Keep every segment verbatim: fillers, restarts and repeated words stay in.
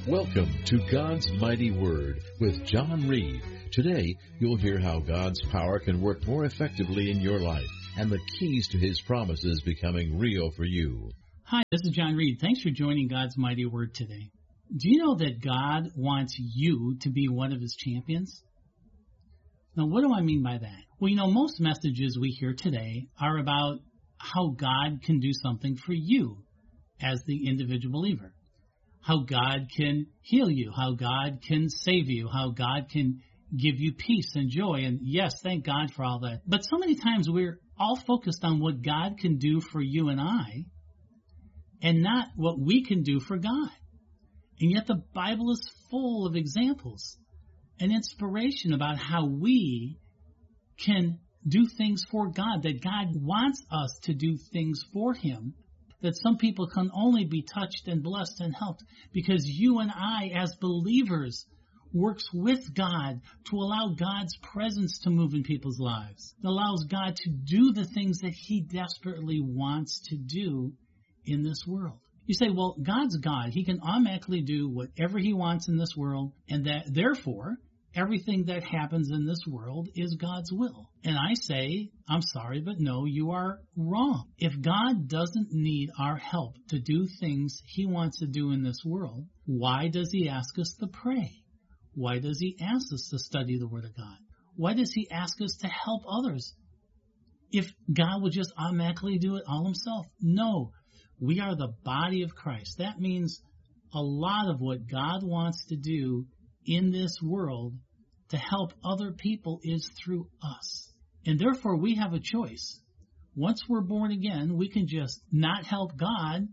Welcome to God's Mighty Word with John Reed. Today, you'll hear how God's power can work more effectively in your life and the keys to His promises becoming real for you. Hi, this is John Reed. Thanks for joining God's Mighty Word today. Do you know that God wants you to be one of His champions? Now, what do I mean by that? Well, you know, most messages we hear today are about how God can do something for you as the individual believer. How God can heal you, how God can save you, how God can give you peace and joy. And yes, thank God for all that. But so many times we're all focused on what God can do for you and I, and not what we can do for God. And yet the Bible is full of examples and inspiration about how we can do things for God, that God wants us to do things for Him, that some people can only be touched and blessed and helped because you and I, as believers, works with God to allow God's presence to move in people's lives. It allows God to do the things that He desperately wants to do in this world. You say, well, God's God. He can automatically do whatever He wants in this world, and that therefore everything that happens in this world is God's will. And I say, I'm sorry, but no, you are wrong. If God doesn't need our help to do things He wants to do in this world, why does He ask us to pray? Why does He ask us to study the Word of God? Why does He ask us to help others if God would just automatically do it all Himself? No, we are the body of Christ. That means a lot of what God wants to do in this world to help other people is through us. And therefore we have a choice. Once we're born again, we can just not help God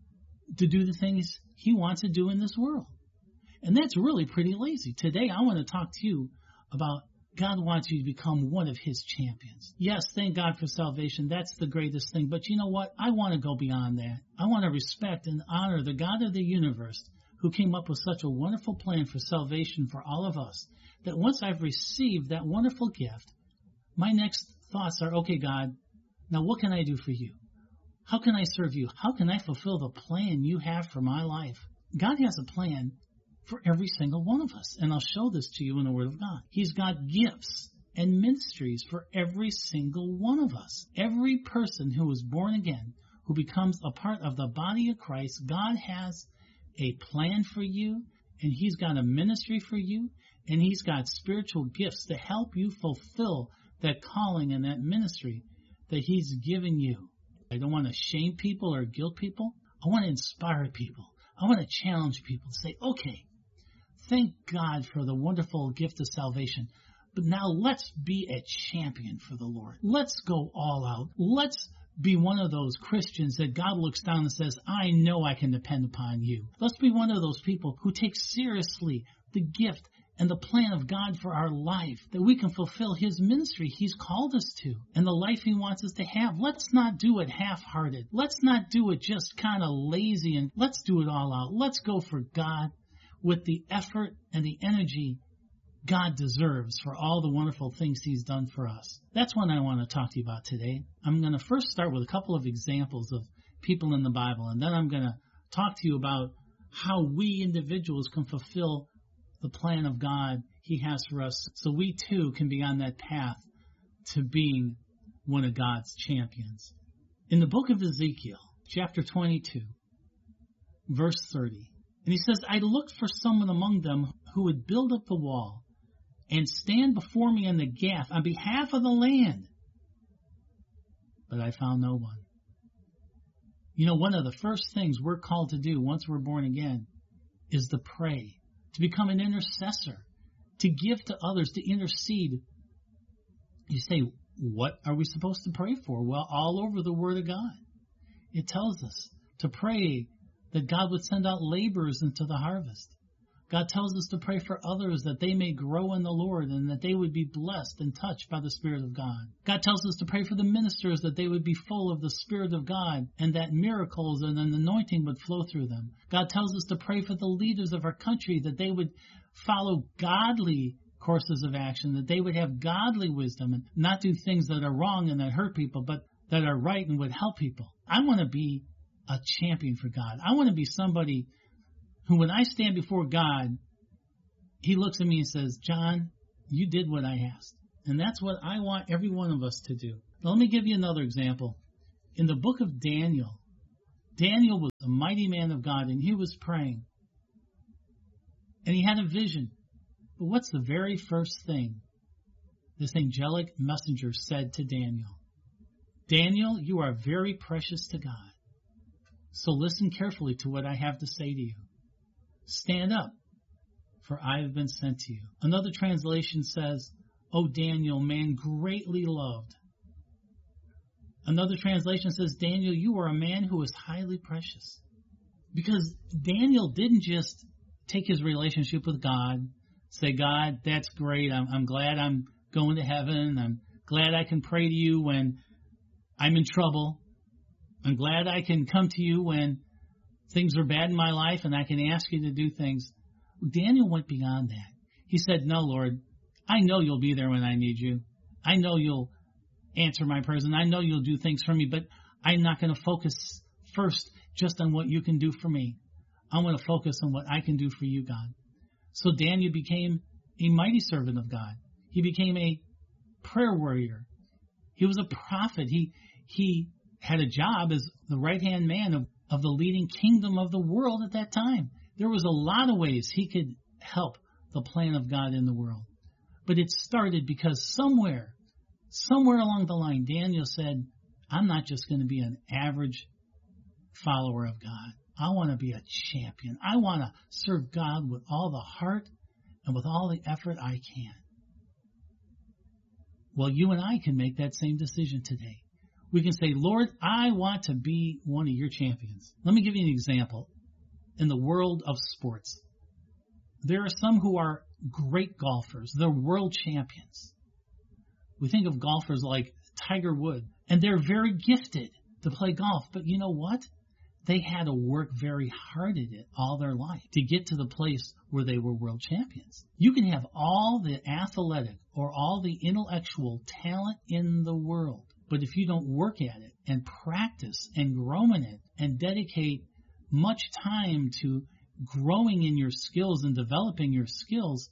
to do the things He wants to do in this world. And that's really pretty lazy. Today I want to talk to you about God wants you to become one of His champions. Yes, thank God for salvation. That's the greatest thing. But you know what? I want to go beyond that. I want to respect and honor the God of the universe who came up with such a wonderful plan for salvation for all of us, that once I've received that wonderful gift, my next thoughts are, okay, God, now what can I do for you? How can I serve you? How can I fulfill the plan you have for my life? God has a plan for every single one of us, and I'll show this to you in the Word of God. He's got gifts and ministries for every single one of us. Every person who is born again, who becomes a part of the body of Christ, God has a plan for you, and He's got a ministry for you, and He's got spiritual gifts to help you fulfill that calling and that ministry that He's given you. I don't want to shame people or guilt people. I want to inspire people. I want to challenge people to say, okay, thank God for the wonderful gift of salvation, but now let's be a champion for the Lord. Let's go all out. Let's be one of those Christians that God looks down and says, I know I can depend upon you. Let's be one of those people who take seriously the gift and the plan of God for our life, that we can fulfill His ministry He's called us to and the life He wants us to have. Let's not do it half-hearted. Let's not do it just kind of lazy, and let's do it all out. Let's go for God with the effort and the energy God deserves for all the wonderful things He's done for us. That's what I want to talk to you about today. I'm going to first start with a couple of examples of people in the Bible, and then I'm going to talk to you about how we individuals can fulfill the plan of God He has for us, so we too can be on that path to being one of God's champions. In the book of Ezekiel, chapter twenty-two, verse thirty, and he says, I looked for someone among them who would build up the wall and stand before me in the gap on behalf of the land. But I found no one. You know, one of the first things we're called to do once we're born again is to pray, to become an intercessor, to give to others, to intercede. You say, what are we supposed to pray for? Well, all over the Word of God, it tells us to pray that God would send out laborers into the harvest. God tells us to pray for others that they may grow in the Lord and that they would be blessed and touched by the Spirit of God. God tells us to pray for the ministers that they would be full of the Spirit of God and that miracles and an anointing would flow through them. God tells us to pray for the leaders of our country that they would follow godly courses of action, that they would have godly wisdom and not do things that are wrong and that hurt people, but that are right and would help people. I want to be a champion for God. I want to be somebody who when I stand before God, he looks at me and says, John, you did what I asked. And that's what I want every one of us to do. Now, let me give you another example. In the book of Daniel, Daniel was a mighty man of God, and he was praying. And he had a vision. But what's the very first thing this angelic messenger said to Daniel? Daniel, you are very precious to God. So listen carefully to what I have to say to you. Stand up, for I have been sent to you. Another translation says, O Daniel, man greatly loved. Another translation says, Daniel, you are a man who is highly precious. Because Daniel didn't just take his relationship with God, say, God, that's great. I'm, I'm glad I'm going to heaven. I'm glad I can pray to you when I'm in trouble. I'm glad I can come to you when things are bad in my life and I can ask you to do things. Daniel went beyond that. He said, no, Lord, I know you'll be there when I need you. I know you'll answer my prayers, and I know you'll do things for me, but I'm not going to focus first just on what you can do for me. I want to focus on what I can do for you, God. So Daniel became a mighty servant of God. He became a prayer warrior. He was a prophet. He he had a job as the right-hand man of, of the leading kingdom of the world at that time. There was a lot of ways he could help the plan of God in the world. But it started because somewhere, somewhere along the line, Daniel said, I'm not just going to be an average follower of God. I want to be a champion. I want to serve God with all the heart and with all the effort I can. Well, you and I can make that same decision today. We can say, Lord, I want to be one of your champions. Let me give you an example. In the world of sports, there are some who are great golfers. They're world champions. We think of golfers like Tiger Woods, and they're very gifted to play golf. But you know what? They had to work very hard at it all their life to get to the place where they were world champions. You can have all the athletic or all the intellectual talent in the world, but if you don't work at it and practice and grow in it and dedicate much time to growing in your skills and developing your skills,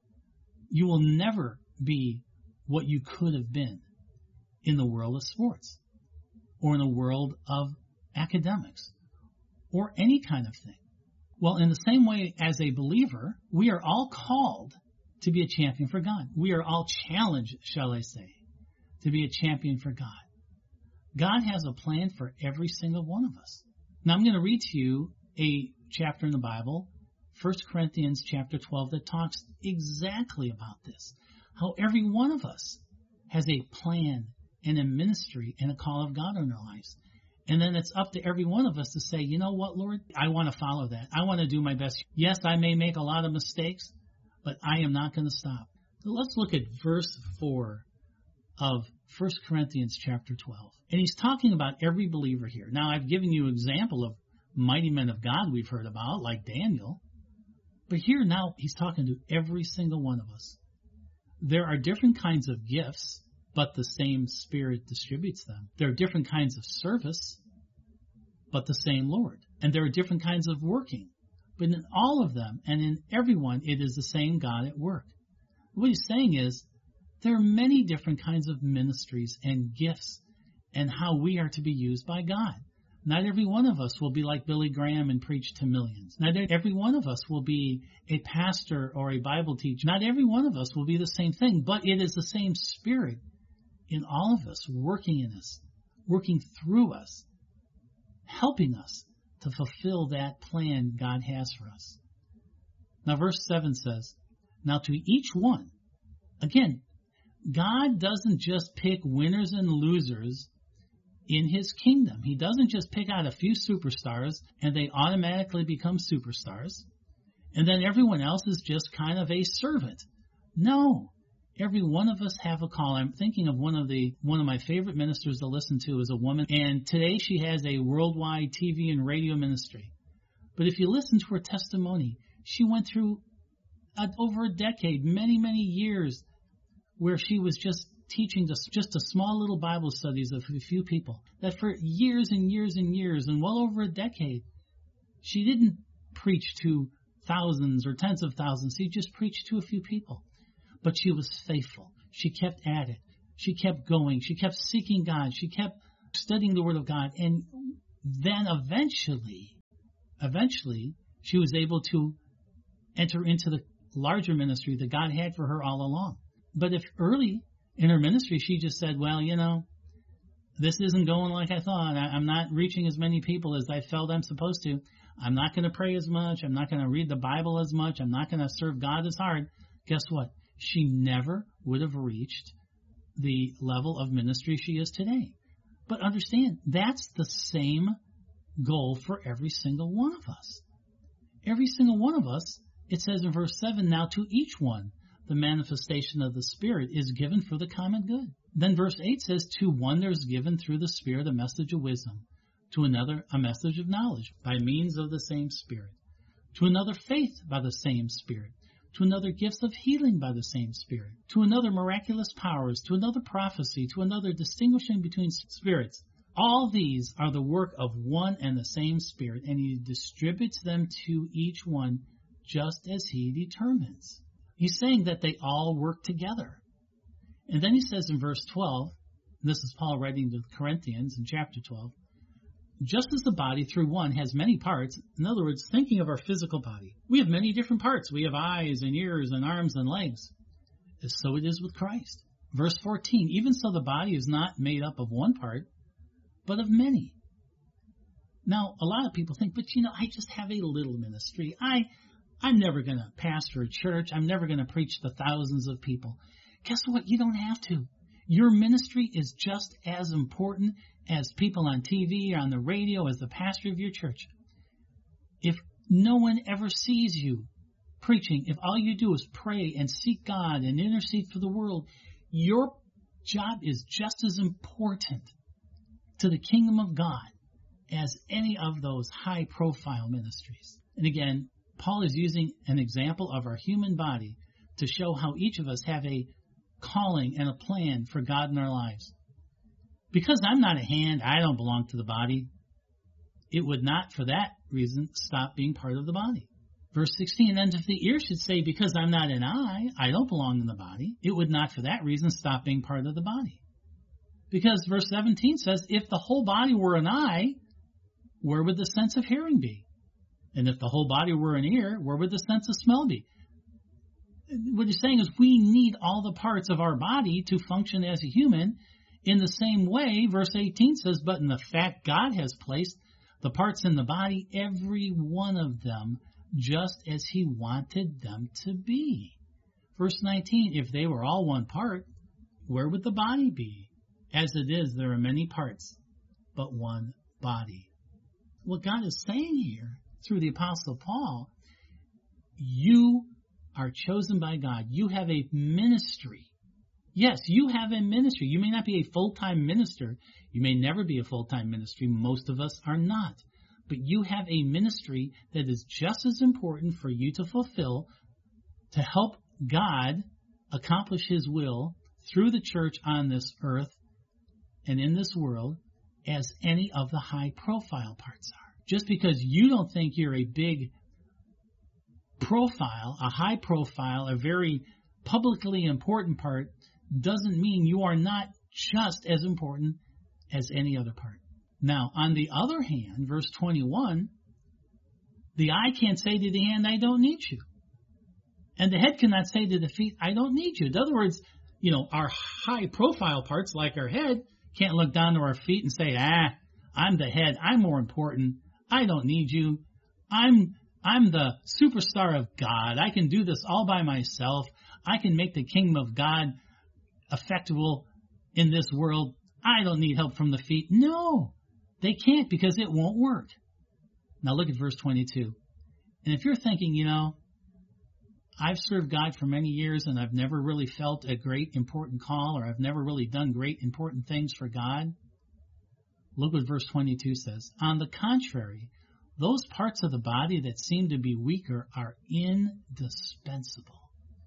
you will never be what you could have been in the world of sports or in the world of academics or any kind of thing. Well, in the same way as a believer, we are all called to be a champion for God. We are all challenged, shall I say, to be a champion for God. God has a plan for every single one of us. Now, I'm going to read to you a chapter in the Bible, First Corinthians chapter twelve, that talks exactly about this. How every one of us has a plan and a ministry and a call of God in our lives. And then it's up to every one of us to say, you know what, Lord, I want to follow that. I want to do my best. Yes, I may make a lot of mistakes, but I am not going to stop. So let's look at verse four of First Corinthians chapter twelve. And he's talking about every believer here. Now, I've given you an example of mighty men of God we've heard about, like Daniel. But here now, he's talking to every single one of us. There are different kinds of gifts, but the same Spirit distributes them. There are different kinds of service, but the same Lord. And there are different kinds of working. But in all of them, and in everyone, it is the same God at work. What he's saying is, there are many different kinds of ministries and gifts and how we are to be used by God. Not every one of us will be like Billy Graham and preach to millions. Not every one of us will be a pastor or a Bible teacher. Not every one of us will be the same thing, but it is the same Spirit in all of us, working in us, working through us, helping us to fulfill that plan God has for us. Now, verse seven says, now to each one, again, God doesn't just pick winners and losers in his kingdom. He doesn't just pick out a few superstars and they automatically become superstars, and then everyone else is just kind of a servant. No, every one of us have a call. I'm thinking of one of the one of my favorite ministers to listen to is a woman, and today she has a worldwide T V and radio ministry. But if you listen to her testimony, she went through a, over a decade, many, many years, where she was just teaching just, just a small little Bible studies of a few people. That for years and years and years, and well over a decade, she didn't preach to thousands or tens of thousands. He just preached to a few people. But she was faithful. She kept at it. She kept going. She kept seeking God. She kept studying the Word of God. And then eventually, eventually, she was able to enter into the larger ministry that God had for her all along. But if early in her ministry she just said, well, you know, this isn't going like I thought. I, I'm not reaching as many people as I felt I'm supposed to. I'm not going to pray as much. I'm not going to read the Bible as much. I'm not going to serve God as hard. Guess what? She never would have reached the level of ministry she is today. But understand, that's the same goal for every single one of us. Every single one of us, it says in verse seven, now to each one the manifestation of the Spirit is given for the common good. Then verse eight says, to one there is given through the Spirit a message of wisdom, to another a message of knowledge by means of the same Spirit, to another faith by the same Spirit, to another gifts of healing by the same Spirit, to another miraculous powers, to another prophecy, to another distinguishing between spirits. All these are the work of one and the same Spirit, and He distributes them to each one just as He determines. He's saying that they all work together. And then he says in verse twelve, and this is Paul writing to the Corinthians in chapter twelve, just as the body through one has many parts, in other words, thinking of our physical body, we have many different parts. We have eyes and ears and arms and legs. And so it is with Christ. Verse fourteen, even so the body is not made up of one part, but of many. Now, a lot of people think, but you know, I just have a little ministry. I, I'm never going to pastor a church. I'm never going to preach to thousands of people. Guess what? You don't have to. Your ministry is just as important as people on T V or on the radio, as the pastor of your church. If no one ever sees you preaching, if all you do is pray and seek God and intercede for the world, your job is just as important to the kingdom of God as any of those high-profile ministries. And again, Paul is using an example of our human body to show how each of us have a calling and a plan for God in our lives. Because I'm not a hand, I don't belong to the body. It would not, for that reason, stop being part of the body. Verse sixteen, and if the ear should say, because I'm not an eye, I don't belong in the body, it would not, for that reason, stop being part of the body. Because verse seventeen says, if the whole body were an eye, where would the sense of hearing be? And if the whole body were an ear, where would the sense of smell be? What he's saying is we need all the parts of our body to function as a human. In the same way, verse eighteen says, but in the fact God has placed the parts in the body, every one of them, just as He wanted them to be. Verse nineteen, if they were all one part, where would the body be? As it is, there are many parts, but one body. What God is saying here, through the Apostle Paul, you are chosen by God. You have a ministry. Yes, you have a ministry. You may not be a full-time minister. You may never be a full-time ministry. Most of us are not. But you have a ministry that is just as important for you to fulfill to help God accomplish His will through the church on this earth and in this world as any of the high-profile parts are. Just because you don't think you're a big profile, a high profile, a very publicly important part, doesn't mean you are not just as important as any other part. Now, on the other hand, verse twenty-one, the eye can't say to the hand, I don't need you. And the head cannot say to the feet, I don't need you. In other words, you know, our high profile parts, like our head, can't look down to our feet and say, ah, I'm the head. I'm more important. I don't need you. I'm I'm the superstar of God. I can do this all by myself. I can make the kingdom of God effectual in this world. I don't need help from the feet. No, they can't, because it won't work. Now look at verse twenty-two. And if you're thinking, you know, I've served God for many years and I've never really felt a great important call, or I've never really done great important things for God, look what verse twenty-two says. On the contrary, those parts of the body that seem to be weaker are indispensable.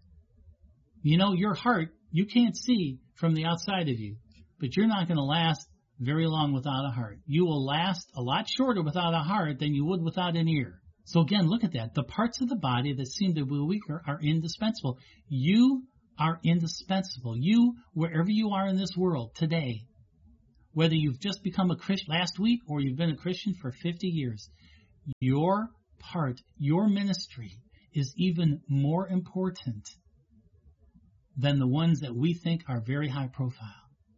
You know, your heart, you can't see from the outside of you, but you're not going to last very long without a heart. You will last a lot shorter without a heart than you would without an ear. So again, look at that. The parts of the body that seem to be weaker are indispensable. You are indispensable. You, wherever you are in this world today, whether you've just become a Christian last week or you've been a Christian for fifty years, your part, your ministry is even more important than the ones that we think are very high profile.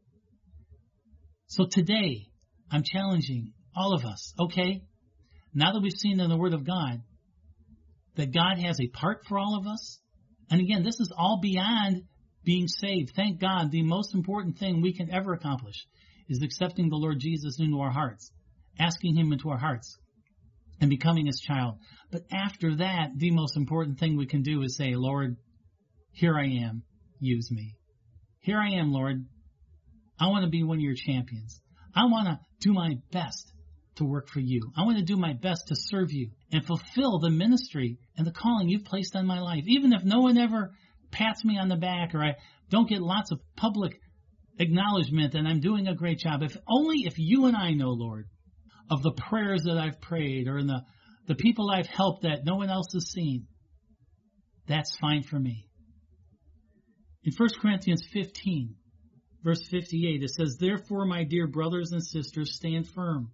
So today, I'm challenging all of us, okay? Now that we've seen in the Word of God that God has a part for all of us, and again, this is all beyond being saved. Thank God, the most important thing we can ever accomplish is accepting the Lord Jesus into our hearts, asking Him into our hearts, and becoming His child. But after that, the most important thing we can do is say, Lord, here I am, use me. Here I am, Lord. I want to be one of your champions. I want to do my best to work for you. I want to do my best to serve you and fulfill the ministry and the calling you've placed on my life. Even if no one ever pats me on the back or I don't get lots of public acknowledgement and I'm doing a great job. If only if you and I know, Lord, of the prayers that I've prayed or in the, the people I've helped that no one else has seen, that's fine for me. In First Corinthians fifteen, verse fifty-eight, it says, Therefore, my dear brothers and sisters, stand firm.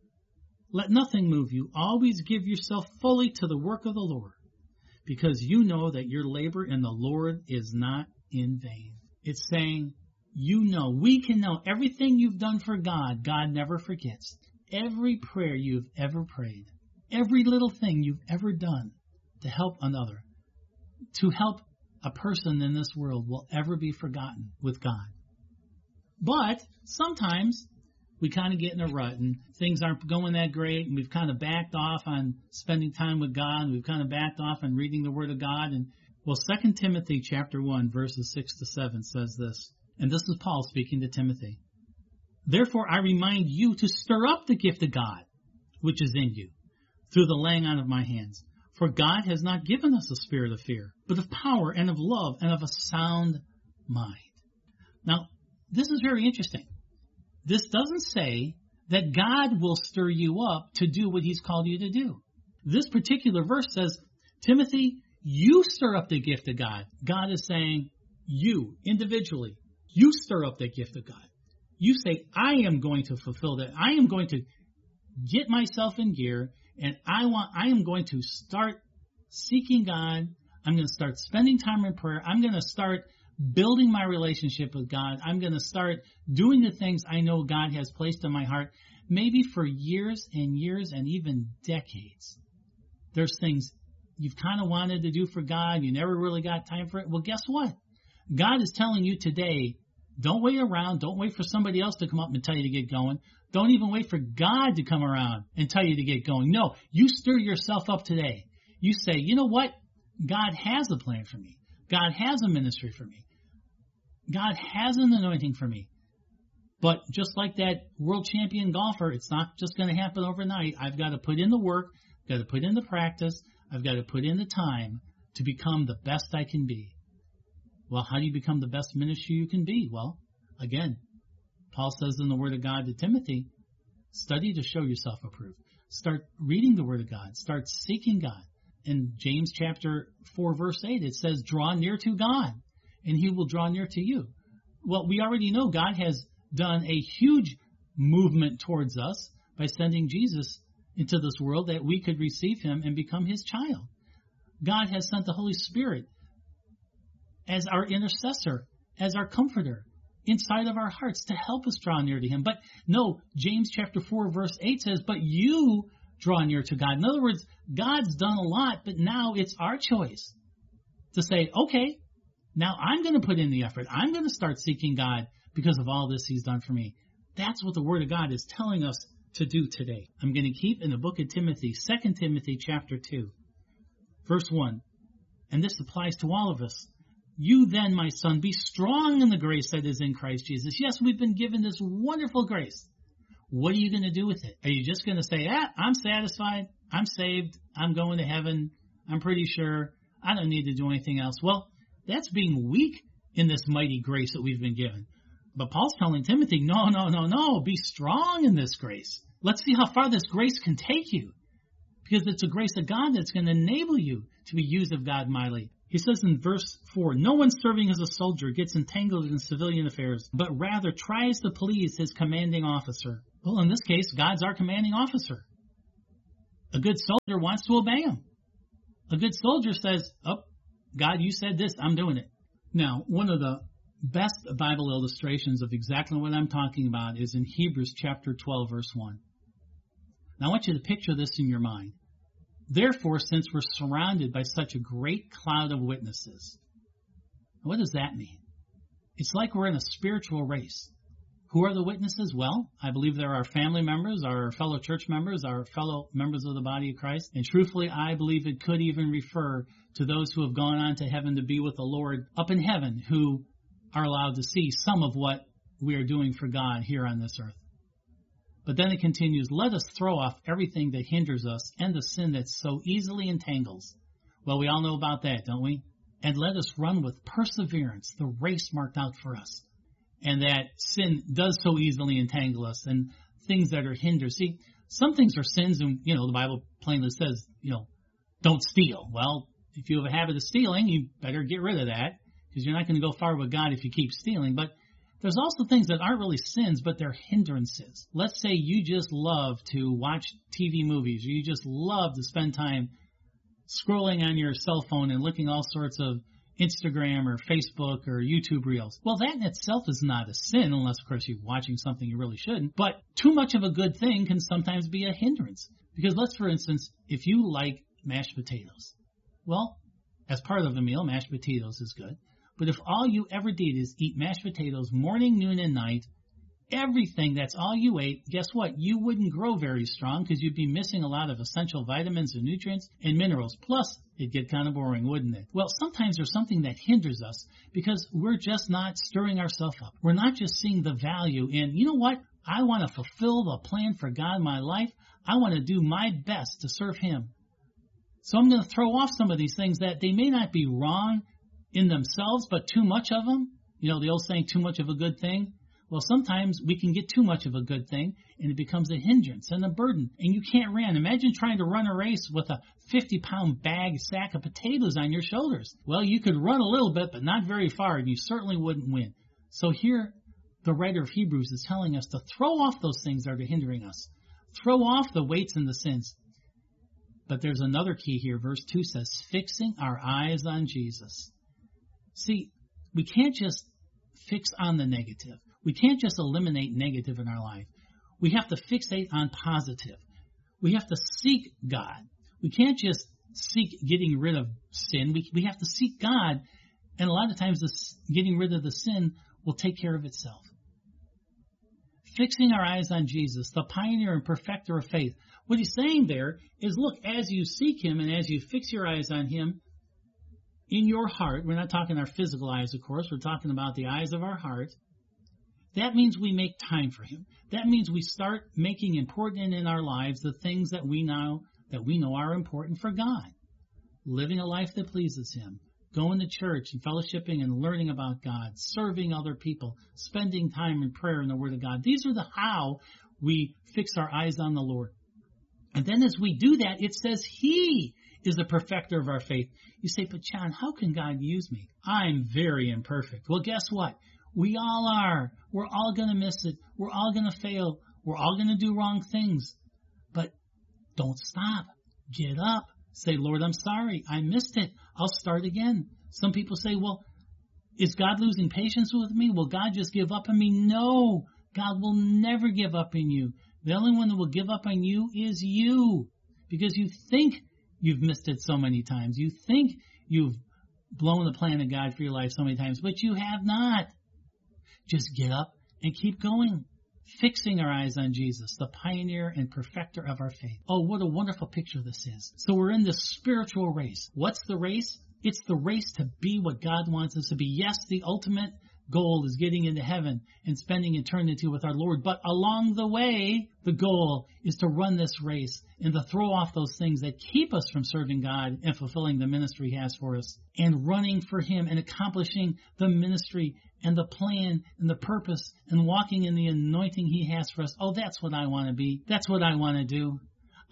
Let nothing move you. Always give yourself fully to the work of the Lord, because you know that your labor in the Lord is not in vain. It's saying, you know, we can know everything you've done for God, God never forgets. Every prayer you've ever prayed, every little thing you've ever done to help another, to help a person in this world will ever be forgotten with God. But sometimes we kind of get in a rut and things aren't going that great and we've kind of backed off on spending time with God and we've kind of backed off on reading the Word of God. And well, Second Timothy chapter one, verses six to seven says this, and this is Paul speaking to Timothy. Therefore, I remind you to stir up the gift of God, which is in you, through the laying on of my hands. For God has not given us a spirit of fear, but of power and of love and of a sound mind. Now, this is very interesting. This doesn't say that God will stir you up to do what He's called you to do. This particular verse says, Timothy, you stir up the gift of God. God is saying, you, individually, you stir up the gift of God. You say, I am going to fulfill that. I am going to get myself in gear, and I want, I am going to start seeking God. I'm going to start spending time in prayer. I'm going to start building my relationship with God. I'm going to start doing the things I know God has placed in my heart, maybe for years and years and even decades. There's things you've kind of wanted to do for God. You never really got time for it. Well, guess what? God is telling you today, don't wait around. Don't wait for somebody else to come up and tell you to get going. Don't even wait for God to come around and tell you to get going. No, you stir yourself up today. You say, you know what? God has a plan for me. God has a ministry for me. God has an anointing for me. But just like that world champion golfer, it's not just going to happen overnight. I've got to put in the work, got to put in the practice, I've got to put in the time to become the best I can be. Well, how do you become the best minister you can be? Well, again, Paul says in the Word of God to Timothy, study to show yourself approved. Start reading the Word of God. Start seeking God. In James chapter four, verse eight, it says, draw near to God, and He will draw near to you. Well, we already know God has done a huge movement towards us by sending Jesus into this world that we could receive Him and become His child. God has sent the Holy Spirit as our intercessor, as our comforter, inside of our hearts to help us draw near to Him. But no, James chapter four, verse eight says, but you draw near to God. In other words, God's done a lot, but now it's our choice to say, okay, now I'm going to put in the effort. I'm going to start seeking God because of all this He's done for me. That's what the Word of God is telling us to do today. I'm going to keep in the book of Timothy, Second Timothy chapter two, verse one. And this applies to all of us. You then, my son, be strong in the grace that is in Christ Jesus. Yes, we've been given this wonderful grace. What are you going to do with it? Are you just going to say, ah, I'm satisfied, I'm saved, I'm going to heaven, I'm pretty sure, I don't need to do anything else? Well, that's being weak in this mighty grace that we've been given. But Paul's telling Timothy, no, no, no, no, be strong in this grace. Let's see how far this grace can take you. because it's the grace of God that's going to enable you to be used of God mightily. He says in verse four, no one serving as a soldier gets entangled in civilian affairs, but rather tries to please his commanding officer. Well, in this case, God's our commanding officer. A good soldier wants to obey him. A good soldier says, oh, God, you said this, I'm doing it. Now, one of the best Bible illustrations of exactly what I'm talking about is in Hebrews chapter twelve, verse one. Now, I want you to picture this in your mind. Therefore, since we're surrounded by such a great cloud of witnesses, what does that mean? It's like we're in a spiritual race. Who are the witnesses? Well, I believe they're our family members, our fellow church members, our fellow members of the body of Christ. And truthfully, I believe it could even refer to those who have gone on to heaven to be with the Lord up in heaven, who are allowed to see some of what we are doing for God here on this earth. But then it continues, let us throw off everything that hinders us and the sin that so easily entangles. Well, we all know about that, don't we? And let us run with perseverance the race marked out for us. And that sin does so easily entangle us, and things that are hinders. See, some things are sins, and, you know, the Bible plainly says, you know, don't steal. Well, if you have a habit of stealing, you better get rid of that, because you're not going to go far with God if you keep stealing. But there's also things that aren't really sins, but they're hindrances. Let's say you just love to watch T V movies, or you just love to spend time scrolling on your cell phone and looking all sorts of Instagram or Facebook or YouTube reels. Well, that in itself is not a sin, unless, of course, you're watching something you really shouldn't. But too much of a good thing can sometimes be a hindrance. Because let's, for instance, if you like mashed potatoes, well, as part of a meal, mashed potatoes is good. But if all you ever did is eat mashed potatoes morning, noon, and night, everything, that's all you ate, guess what? You wouldn't grow very strong because you'd be missing a lot of essential vitamins and nutrients and minerals. Plus, it'd get kind of boring, wouldn't it? Well, sometimes there's something that hinders us because we're just not stirring ourselves up. We're not just seeing the value in, you know what? I want to fulfill the plan for God in my life. I want to do my best to serve Him. So I'm going to throw off some of these things that they may not be wrong in themselves, but too much of them. You know, the old saying, too much of a good thing. Well, sometimes we can get too much of a good thing, and it becomes a hindrance and a burden, and you can't run. Imagine trying to run a race with a fifty-pound bag, sack of potatoes on your shoulders. Well, you could run a little bit, but not very far, and you certainly wouldn't win. So here, the writer of Hebrews is telling us to throw off those things that are hindering us. Throw off the weights and the sins. But there's another key here. Verse two says, fixing our eyes on Jesus. See, we can't just fix on the negative. We can't just eliminate negative in our life. We have to fixate on positive. We have to seek God. We can't just seek getting rid of sin. We, we have to seek God, and a lot of times this getting rid of the sin will take care of itself. Fixing our eyes on Jesus, the pioneer and perfecter of faith. What he's saying there is, look, as you seek Him and as you fix your eyes on Him, in your heart, we're not talking our physical eyes, of course, we're talking about the eyes of our heart. That means we make time for Him. That means we start making important in our lives the things that we know that we know are important for God. Living a life that pleases Him, going to church and fellowshipping and learning about God, serving other people, spending time in prayer and the Word of God. These are the how we fix our eyes on the Lord. And then as we do that, it says He is the perfecter of our faith. You say, but John, how can God use me? I'm very imperfect. Well, guess what? We all are. We're all going to miss it. We're all going to fail. We're all going to do wrong things. But don't stop. Get up. Say, Lord, I'm sorry. I missed it. I'll start again. Some people say, well, is God losing patience with me? Will God just give up on me? No. God will never give up on you. The only one that will give up on you is you. Because you think you've missed it so many times. You think you've blown the plan of God for your life so many times, but you have not. Just get up and keep going. Fixing our eyes on Jesus, the pioneer and perfecter of our faith. Oh, what a wonderful picture this is. So we're in this spiritual race. What's the race? It's the race to be what God wants us to be. Yes, the ultimate goal is getting into heaven and spending eternity with our Lord. But along the way, the goal is to run this race and to throw off those things that keep us from serving God and fulfilling the ministry He has for us, and running for Him and accomplishing the ministry and the plan and the purpose and walking in the anointing He has for us. Oh, that's what I want to be. That's what I want to do.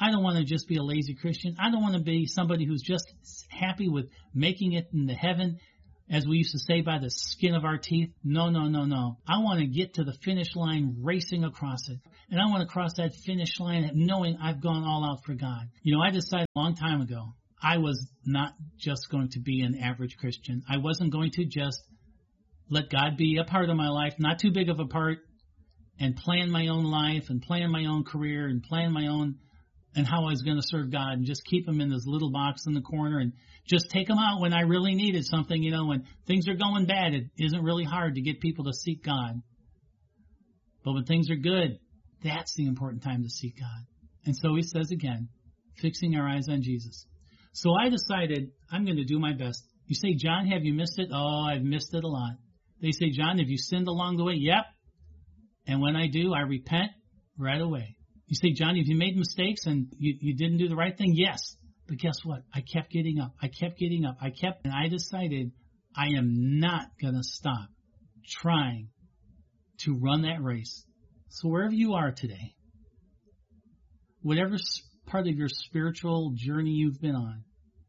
I don't want to just be a lazy Christian. I don't want to be somebody who's just happy with making it into heaven, as we used to say, by the skin of our teeth. No, no, no, no. I want to get to the finish line racing across it. And I want to cross that finish line knowing I've gone all out for God. You know, I decided a long time ago I was not just going to be an average Christian. I wasn't going to just let God be a part of my life, not too big of a part, and plan my own life and plan my own career and plan my own and how I was going to serve God and just keep him in this little box in the corner and just take him out when I really needed something. You know, when things are going bad, it isn't really hard to get people to seek God. But when things are good, that's the important time to seek God. And so he says again, fixing our eyes on Jesus. So I decided I'm going to do my best. You say, John, have you missed it? Oh, I've missed it a lot. They say, John, have you sinned along the way? Yep. And when I do, I repent right away. You say, John, have you made mistakes and you, you didn't do the right thing? Yes. But guess what? I kept getting up. I kept getting up. I kept, and I decided I am not going to stop trying to run that race. So wherever you are today, whatever part of your spiritual journey you've been on,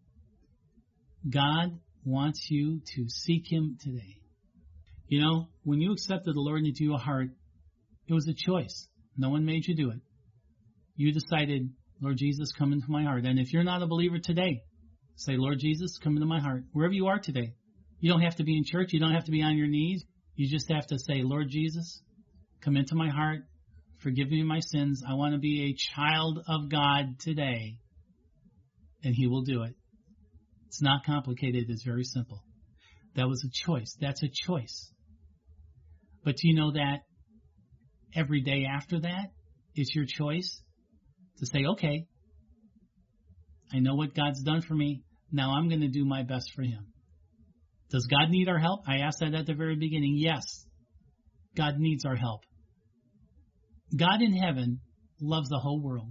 God wants you to seek him today. You know, when you accepted the Lord into your heart, it was a choice. No one made you do it. You decided, Lord Jesus, come into my heart. And if you're not a believer today, say, Lord Jesus, come into my heart. Wherever you are today. You don't have to be in church. You don't have to be on your knees. You just have to say, Lord Jesus, come into my heart. Forgive me my sins. I want to be a child of God today. And he will do it. It's not complicated. It's very simple. That was a choice. That's a choice. But do you know that every day after that, it's your choice to say, okay, I know what God's done for me. Now I'm going to do my best for him. Does God need our help? I asked that at the very beginning. Yes, God needs our help. God in heaven loves the whole world.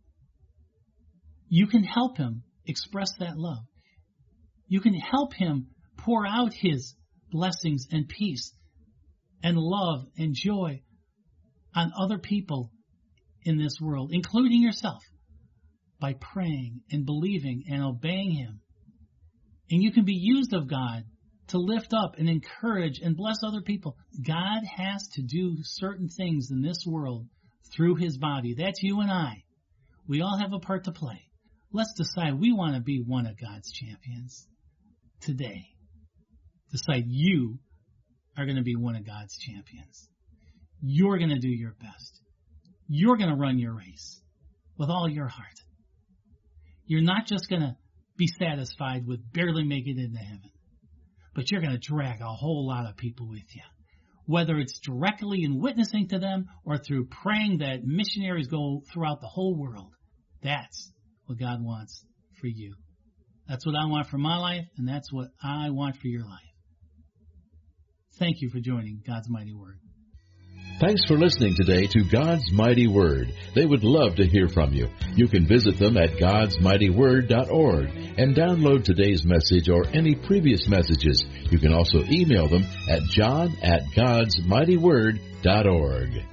You can help him express that love. You can help him pour out his blessings and peace and love and joy on other people in this world, including yourself, by praying and believing and obeying him. And you can be used of God to lift up and encourage and bless other people. God has to do certain things in this world through his body. That's you and I. We all have a part to play. Let's decide we want to be one of God's champions today. Decide you are going to be one of God's champions. You're going to do your best. You're going to run your race with all your heart. You're not just going to be satisfied with barely making it into heaven, but you're going to drag a whole lot of people with you, whether it's directly in witnessing to them or through praying that missionaries go throughout the whole world. That's what God wants for you. That's what I want for my life, and that's what I want for your life. Thank you for joining God's Mighty Word. Thanks for listening today to God's Mighty Word. They would love to hear from you. You can visit them at gods mighty word dot org and download today's message or any previous messages. You can also email them at john at gods mighty word dot org.